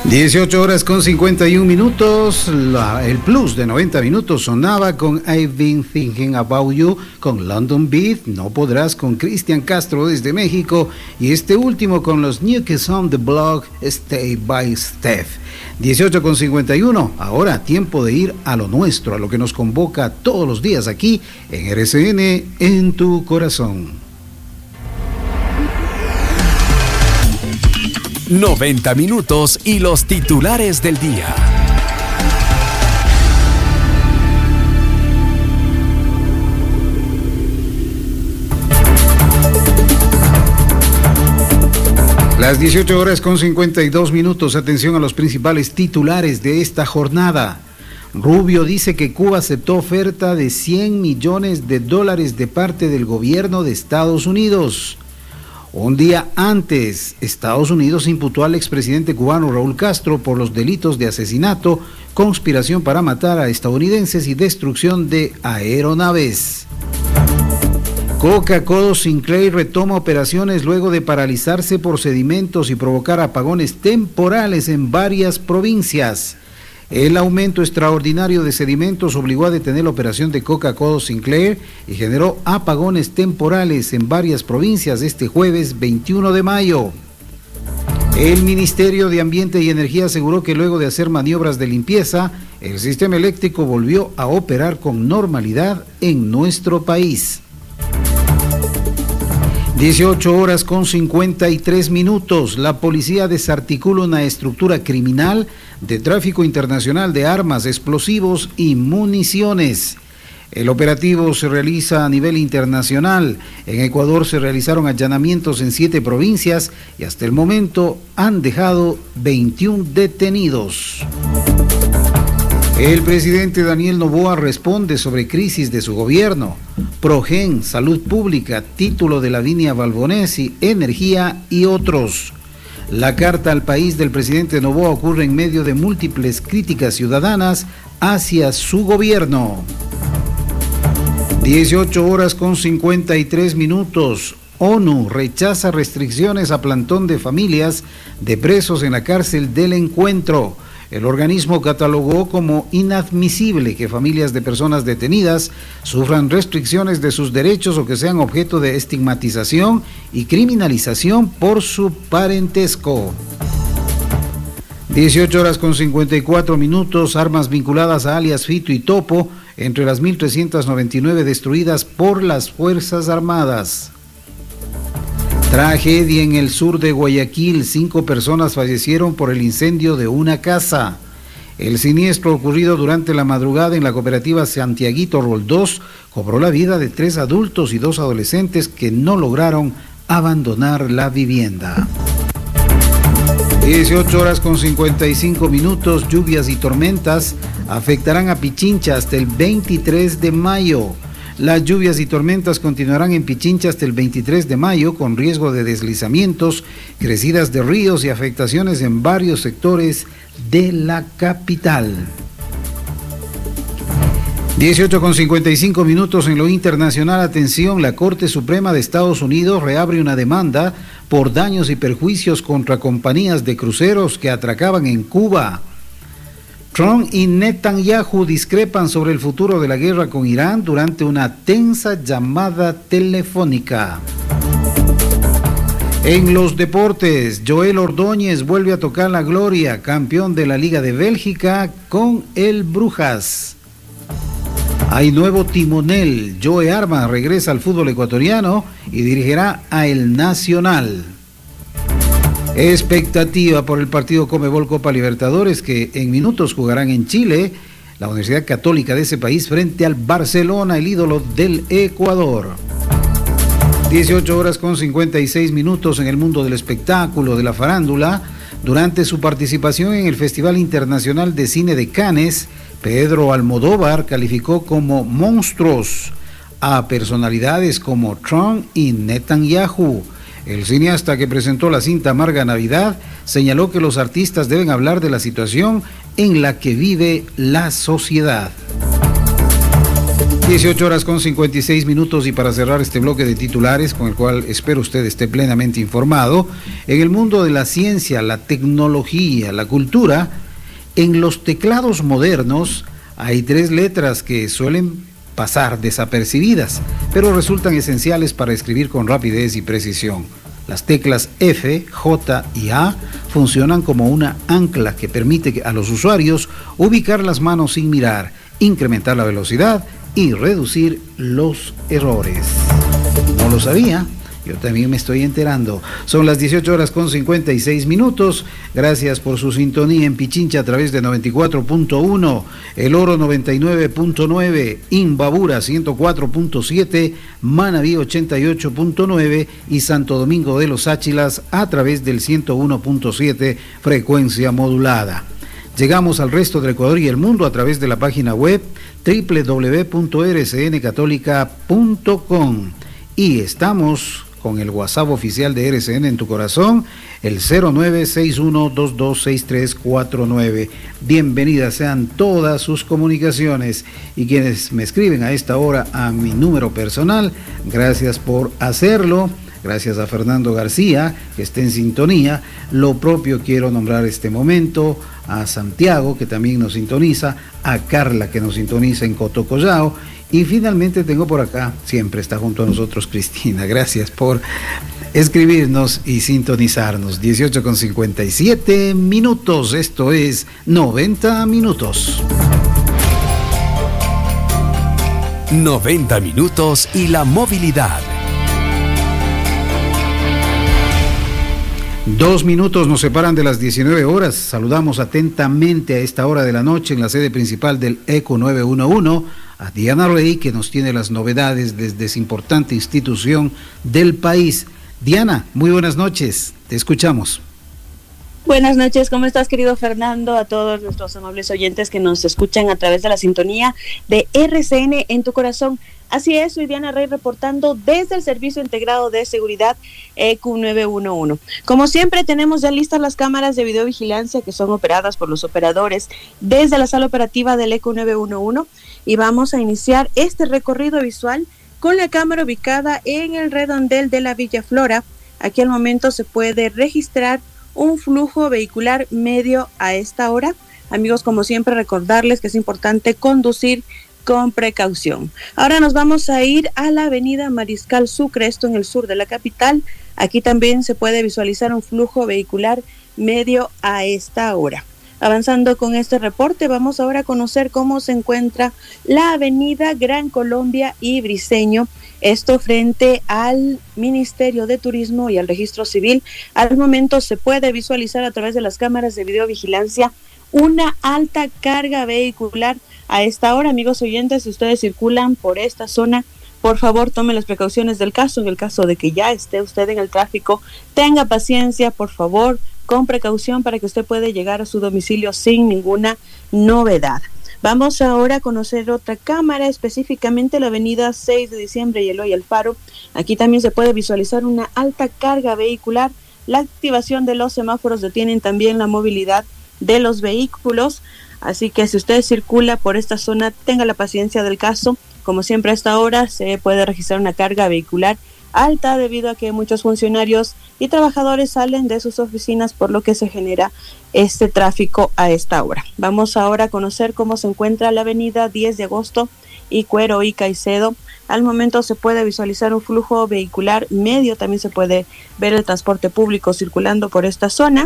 18 horas con 51 minutos, el plus de 90 minutos sonaba con I've Been Thinking About You, con London Beat, No Podrás con Cristian Castro desde México, y este último con los New Kids on the Block, Stay by Steph. 18 con 51, ahora tiempo de ir a lo nuestro, a lo que nos convoca todos los días aquí en RCN, en tu corazón. 90 minutos y los titulares del día. Las 18 horas con 52 minutos, atención a los principales titulares de esta jornada. Rubio dice que Cuba aceptó oferta de $100 millones de parte del gobierno de Estados Unidos. Un día antes, Estados Unidos imputó al expresidente cubano Raúl Castro por los delitos de asesinato, conspiración para matar a estadounidenses y destrucción de aeronaves. Coca-Cola Sinclair retoma operaciones luego de paralizarse por sedimentos y provocar apagones temporales en varias provincias. El aumento extraordinario de sedimentos obligó a detener la operación de Coca-Cola Sinclair y generó apagones temporales en varias provincias este jueves 21 de mayo. El Ministerio de Ambiente y Energía aseguró que luego de hacer maniobras de limpieza, el sistema eléctrico volvió a operar con normalidad en nuestro país. 18 horas con 53 minutos, la policía desarticula una estructura criminal de tráfico internacional de armas, explosivos y municiones. El operativo se realiza a nivel internacional. En Ecuador se realizaron allanamientos en 7 provincias y hasta el momento han dejado 21 detenidos. El presidente Daniel Noboa responde sobre crisis de su gobierno. Progen, Salud Pública, título de Lavinia Balbonesi, Energía y otros. La carta al país del presidente Noboa ocurre en medio de múltiples críticas ciudadanas hacia su gobierno. 18 horas con 53 minutos. ONU rechaza restricciones a plantón de familias de presos en la cárcel del Encuentro. El organismo catalogó como inadmisible que familias de personas detenidas sufran restricciones de sus derechos o que sean objeto de estigmatización y criminalización por su parentesco. 18 horas con 54 minutos, armas vinculadas a alias Fito y Topo, entre las 1.399 destruidas por las Fuerzas Armadas. Tragedia en el sur de Guayaquil, 5 personas fallecieron por el incendio de una casa. El siniestro ocurrido durante la madrugada en la cooperativa Santiaguito Roldós cobró la vida de 3 adultos y 2 adolescentes que no lograron abandonar la vivienda. 18 horas con 55 minutos, lluvias y tormentas afectarán a Pichincha hasta el 23 de mayo. Las lluvias y tormentas continuarán en Pichincha hasta el 23 de mayo con riesgo de deslizamientos, crecidas de ríos y afectaciones en varios sectores de la capital. 18 con 55 minutos en lo internacional. Atención, la Corte Suprema de Estados Unidos reabre una demanda por daños y perjuicios contra compañías de cruceros que atracaban en Cuba. Trump y Netanyahu discrepan sobre el futuro de la guerra con Irán durante una tensa llamada telefónica. En los deportes, Joel Ordóñez vuelve a tocar la gloria, campeón de la Liga de Bélgica con el Brujas. Hay nuevo timonel, Joe Armas regresa al fútbol ecuatoriano y dirigirá a El Nacional. Expectativa por el partido Conmebol Copa Libertadores que en minutos jugarán en Chile, la Universidad Católica de ese país frente al Barcelona, el ídolo del Ecuador. 18 horas con 56 minutos en el mundo del espectáculo, de la farándula. Durante su participación en el Festival Internacional de Cine de Cannes, Pedro Almodóvar calificó como monstruos a personalidades como Trump y Netanyahu. El cineasta que presentó la cinta Amarga Navidad señaló que los artistas deben hablar de la situación en la que vive la sociedad. 18 horas con 56 minutos y para cerrar este bloque de titulares con el cual espero usted esté plenamente informado, en el mundo de la ciencia, la tecnología, la cultura, en los teclados modernos hay 3 letras que suelen pasar desapercibidas, pero resultan esenciales para escribir con rapidez y precisión. Las teclas F, J y A funcionan como una ancla que permite a los usuarios ubicar las manos sin mirar, incrementar la velocidad y reducir los errores. No lo sabía, yo también me estoy enterando. Son las 18 horas con 56 minutos. Gracias por su sintonía en Pichincha a través de 94.1, El Oro 99.9, Imbabura 104.7, Manabí 88.9 y Santo Domingo de los Áchilas a través del 101.7 frecuencia modulada. Llegamos al resto del Ecuador y el mundo a través de la página web www.rcncatólica.com y estamos con el WhatsApp oficial de RCN en tu corazón, el 0961226349. Bienvenidas sean todas sus comunicaciones y quienes me escriben a esta hora a mi número personal, gracias por hacerlo. Gracias a Fernando García, que está en sintonía. Lo propio quiero nombrar este momento a Santiago, que también nos sintoniza, a Carla, que nos sintoniza en Cotocollao, y finalmente tengo por acá, siempre está junto a nosotros, Cristina. Gracias por escribirnos y sintonizarnos. 18 con 57 minutos, esto es 90 minutos. 90 minutos y la movilidad. 2 minutos nos separan de las 19 horas. Saludamos atentamente a esta hora de la noche en la sede principal del ECO 911 a Diana Rey, que nos tiene las novedades desde esa importante institución del país. Diana, muy buenas noches, te escuchamos. Buenas noches, ¿cómo estás, querido Fernando? A todos nuestros amables oyentes que nos escuchan a través de la sintonía de RCN en tu corazón. Así es, soy Diana Rey reportando desde el Servicio Integrado de Seguridad ECO 911. Como siempre, tenemos ya listas las cámaras de videovigilancia que son operadas por los operadores desde la sala operativa del ECO 911 y vamos a iniciar este recorrido visual con la cámara ubicada en el redondel de la Villa Flora. Aquí al momento se puede registrar un flujo vehicular medio a esta hora. Amigos, como siempre, recordarles que es importante conducir con precaución. Ahora nos vamos a ir a la avenida Mariscal Sucre, esto en el sur de la capital. Aquí también se puede visualizar un flujo vehicular medio a esta hora. Avanzando con este reporte, vamos ahora a conocer cómo se encuentra la avenida Gran Colombia y Briceño, esto frente al Ministerio de Turismo y al Registro Civil. Al momento se puede visualizar a través de las cámaras de videovigilancia una alta carga vehicular a esta hora. Amigos oyentes, si ustedes circulan por esta zona, por favor tomen las precauciones del caso. En el caso de que ya esté usted en el tráfico, tenga paciencia, por favor, con precaución para que usted pueda llegar a su domicilio sin ninguna novedad. Vamos ahora a conocer otra cámara, específicamente la avenida 6 de diciembre y Eloy Alfaro. Aquí también se puede visualizar una alta carga vehicular. La activación de los semáforos detienen también la movilidad de los vehículos. Así que si usted circula por esta zona, tenga la paciencia del caso. Como siempre a esta hora se puede registrar una carga vehicular alta debido a que muchos funcionarios y trabajadores salen de sus oficinas, por lo que se genera este tráfico a esta hora. Vamos ahora a conocer cómo se encuentra la avenida 10 de agosto y Cuero y Caicedo. Al momento se puede visualizar un flujo vehicular medio, también se puede ver el transporte público circulando por esta zona.